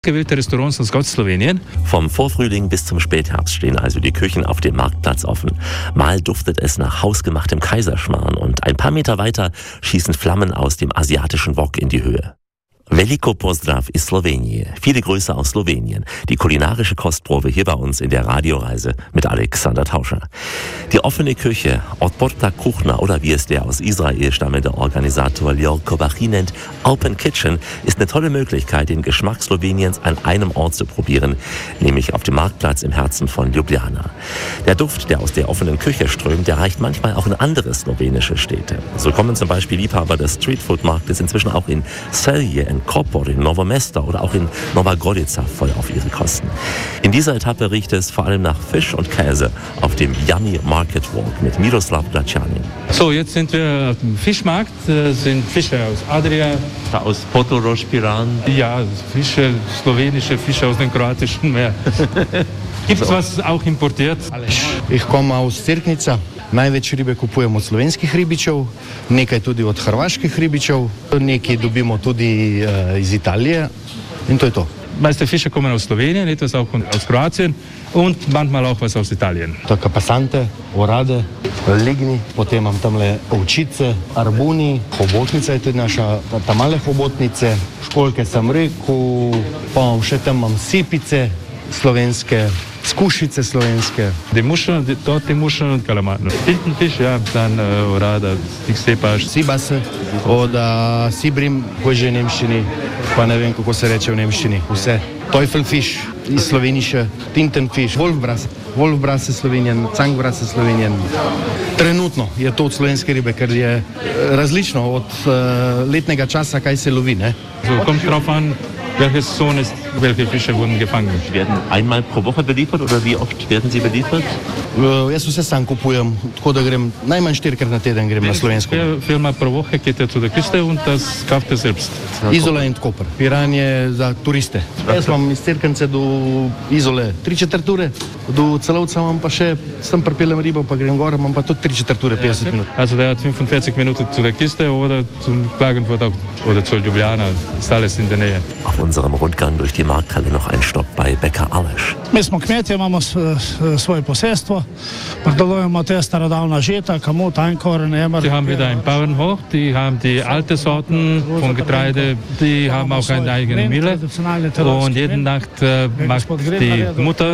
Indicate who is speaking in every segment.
Speaker 1: Gewählte Restaurants aus ganz Slowenien.
Speaker 2: Vom Vorfrühling bis zum Spätherbst stehen also die Küchen auf dem Marktplatz offen. Mal duftet es nach hausgemachtem Kaiserschmarrn und ein paar Meter weiter schießen Flammen aus dem asiatischen Wok in die Höhe. Veliko pozdrav iz Slowenije. Viele Grüße aus Slowenien. Die kulinarische Kostprobe hier bei uns in der Radioreise mit Alexander Tauscher. Die offene Küche, Otporta Kuchna oder wie es der aus Israel stammende Organisator Lior Kobachi nennt, Open Kitchen, ist eine tolle Möglichkeit, den Geschmack Sloweniens an einem Ort zu probieren, nämlich auf dem Marktplatz im Herzen von Ljubljana. Der Duft, der aus der offenen Küche strömt, der reicht manchmal auch in andere slowenische Städte. So kommen zum Beispiel Liebhaber des Streetfood-Marktes inzwischen auch in Celje, in Koper, in Novo Mesto oder auch in Nova Gorica voll auf ihre Kosten. In dieser Etappe riecht es vor allem nach Fisch und Käse auf dem Yummy Market Walk mit Miroslav Glačanin.
Speaker 1: So, jetzt sind wir auf dem Fischmarkt, sind Fische aus Adria.
Speaker 2: Aus Potorož, Piran.
Speaker 1: Ja, Fische, slowenische Fische aus dem kroatischen Meer. Gibt es was auch importiert?
Speaker 3: Ich komme aus Cerknica. Največ ribe kupujemo od slovenskih ribičev, nekaj tudi od hrvaških ribičev, nekaj dobimo tudi iz Italije in to je to.
Speaker 1: Meiste Fische kommen aus Slowenien, etwas auch aus Kroatien und manchmal auch was aus Italien.
Speaker 3: Tako pasante, orade, ligni, potem imam tamle ovčice, arbuni, hobotnica je tudi naša, tamale hobotnice, školjke sem rekel, pa še tam imam sipice slovenske, skušice slovenske.
Speaker 1: Die Muscheln, dort die Muscheln und Kalamaren. Tintenfisch, ja, dann Orada, Sepaš.
Speaker 3: Sibase, od Sibrim, ko je že v nemščini, pa ne vem, kako se reče v nemščini. Vse. Teufelfisch iz Sloveniše, Tintenfisch, Wolfbras je Slovenjen, Cangvras je Slovenjen. Trenutno je to od slovenske ribe, ker je različno od letnega časa, kaj se lovi, ne?
Speaker 1: So, kommt drauf an, welche Saison ist, welche Fische wurden gefangen.
Speaker 2: Werden einmal pro Woche beliefert oder wie oft werden sie beliefert?
Speaker 3: Jaz vse sam kupujem, tako da grem najmanj 4-krat na teden grem na slovensko.
Speaker 1: Viermal pro Woche geht er zu der Küste und das kauft er selbst.
Speaker 3: Izola in Koper. Piran je za turiste. Jaz imam iz Cerknice do Izole 3/4 ure, do Celovca imam pa še, sem pripeljem ribo, pa grem gor, imam pa tudi 3/4 ure, 50 minut.
Speaker 1: Also der hat 45 Minuten zu der Kiste oder zum Klagenfurt oder zu Ljubljana. Ist alles in der Nähe.
Speaker 2: Auf unserem Rundgang durch die Markthalle noch ein Stopp bei Bäcker Aleš.
Speaker 4: Mi smo kmetje, imamo svoje posestvo, predelujemo te starodavna žita, kamut, einkorn, emer.
Speaker 1: Die haben wieder einen Bauernhof, die haben die alte Sorten von Getreide, die haben auch eine eigene Mühle und jede Nacht macht die Mutter,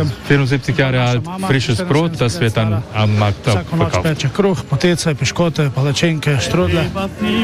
Speaker 1: 74 Jahre alt, frisches Brot, das wird dann am Markt auch verkauft.
Speaker 4: Kruh, potice, piškote, palačinke, štrudle.